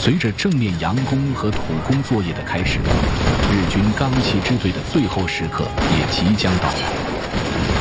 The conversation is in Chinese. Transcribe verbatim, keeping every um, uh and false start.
随着正面佯攻和土攻作业的开始，日军钢骑支队的最后时刻也即将到来。